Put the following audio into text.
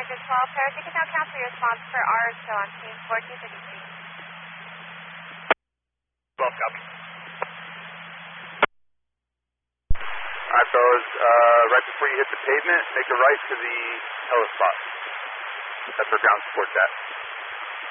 Manager 12. Paris, you can now cancel your response for R still on team 1453. 12, copy. Alright, fellas, right before you hit the pavement, make a right to the hello spot. That's where ground support's at.